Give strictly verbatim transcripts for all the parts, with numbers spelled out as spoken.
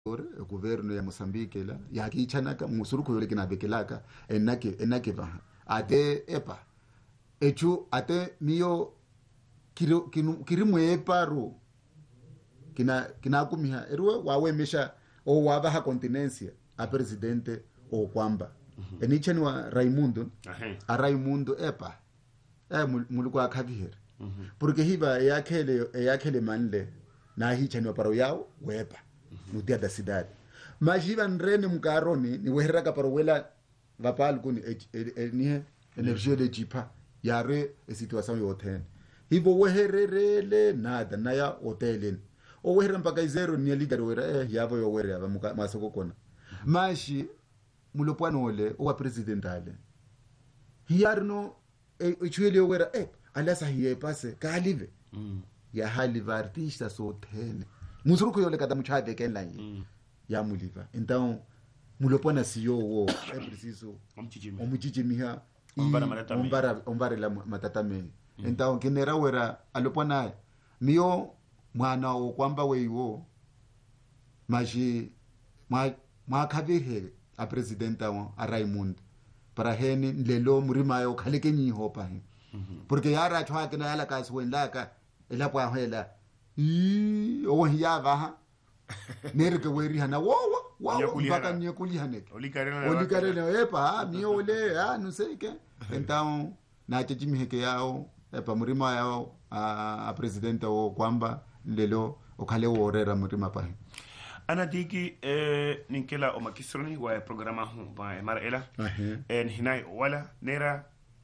el gobierno de Mozambique la ya aquí chanaka musuruko yole kina bekelaka enake enake ba ate epa echu ate mio kiro kirimwe paro kina kina kumia erwe wawe mesha o waba ha continencia a presidente o kwamba mm-hmm. enicheni wa Raimundo uh-huh. a Raimundo epa eh muluko akabihera mm-hmm. porque hiba yakele yakele manle na hicheni wa paro yao wepa nudia da cidade mas iba nrene mkaroni ni weheraka para wela vapal kun ni energia de jipa yare e situação yo ten hivo weherere nada na ya hotelen o wehere mpaka zero ni leader wera eh yavo yo wera aba masoko kona mas mulopwana ole o presidentale hiyarno e chwele wera eh alasa hiye passe kalive mm. ya haliva artista so ten musuruko yole kada muchade kenla mm. ya muliva então mulopona siyo wo é preciso omchijimi omchijimiha ombara matata ombara ombara la matata me mm. então kinera wera alopona mio mwana o kwamba weiwo maji ma ma kabehe a presidenta wa a Raimundo para heni lelo murima yo khaleke nyi hopa he mm-hmm. porque yara chwa kana yala kaswenlaka elapwa hela i o hiyava ha nereke weri hana wo wo mpaka nyekuli haneke olikarena olikarena epa mi ole ha nuseke então na tejimiheke yao epa murima yao a presidenta o kwamba lelo okhale worera murima pa ana digi eh ninkela o makisroni wa programa hu ba mara ela en hinai wala nera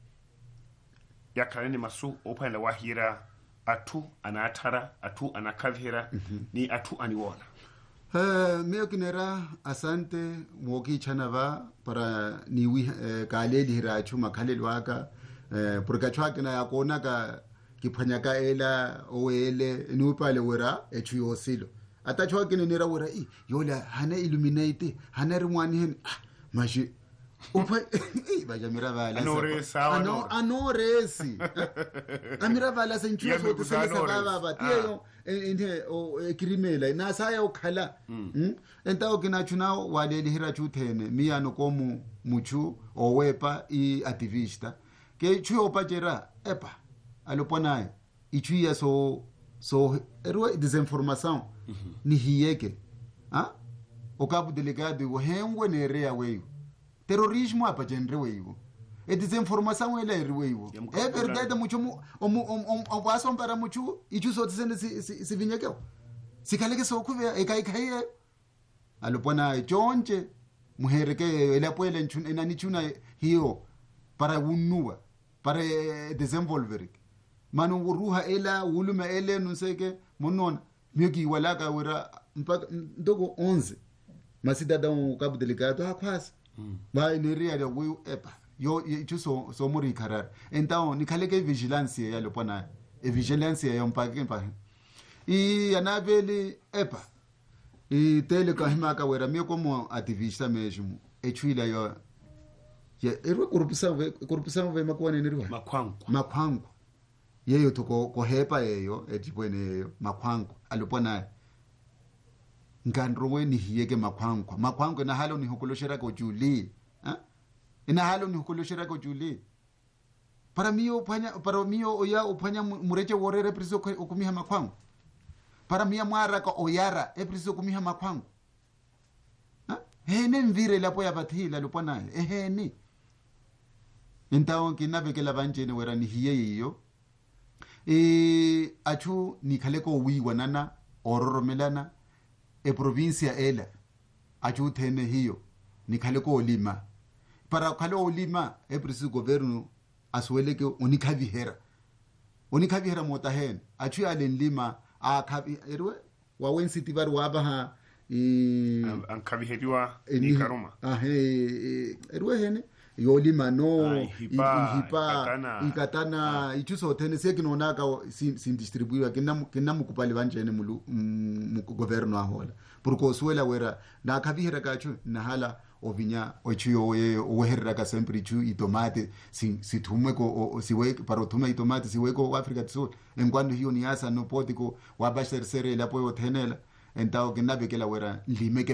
yakaleni masu opa la wahira atu anatara atu anakavhira mm-hmm. ni atu aniwona eh meo kinera asante mwoki chanava para niwi eh, kaleli hirachu makhaleli waka eh porque chwake na yakona ka kiphanyaka ela owele niupale wera echu yosilo ata chwake ne nera wera i yola hana illuminate hana rimwani hen ah, maji opa baja miravala anore sawa ano anoresi amiravala senchuo so tsela baba batio inde o krimela na saya okhala enta okina chuna wale lihira chuthene miyano komu muchu owepa I activista ke chuo pajera epa alopona ichuya so so erwe desinformation ni hiyeke ha okabu delegado wo hengwe ne rea weyo terrorismo apa genre weyo e desinformação ela eriweyo é verdade mucho o o o passo para mucho e tu só dizendo se se vinha que se calha que só kuve e kai kai alopona chonche muhereke ela puele ena nichuna hiyo para unua para desenvolver manu ruha ela uluma ele nuseke monon myoki walaka wera mpaka ndogo onze masidadão cabo delegado akwasa ba ineria ya wewe epa yo itu so so muri karar então nikaleke vigilance ya lopona e vigilance ya mpaka mpaka e anabeli epa e tele kahima ka wera mio como ativista mesmo e chuila yo ya erwe corrupção ve corrupção ve makwane neriwa makwangu makwangu yeyo to ko ko hepa yeyo e tipone makwangu alopona ngandro weni hiyeke makwankwa makwankwa na halo ni hukoloshera ko juli ha ina halo ni hukoloshera ko juli para mio panya para mio oya upanya mureche worere priso okumiha makwankwa para mia mwara ko oyara e priso okumiha makwankwa ha hene mvire lapo ya bathila lupana eheni então kinabekela banjene wera ni hiyeyo e achu ni khaleko wiwa nana ororomelana e provincia ela ajuthene hiyo nikhale ko lima para khale o lima e presi governo aswele ke unikhavihera unikhavihera mota hen achu ale lima a khabi erwe wa wensiti bar wa ba e ankhaviheriwa ni karoma ah he erwe hene yo lima no hipa ikatana ichuso tene sekinona ka sin distribuiwa kinam kinam kupali banjene mulu mu governo ahola porque suela wera na kavihera kachu na hala ovinya ochiyo we oherra ka sempre chu i tomate si si thume ko siwe para thume i tomate siwe ko Africa do Sul en cuando hiyo ni asa no pode ko wa basher sere la po tenela então que nabe que la wera lime que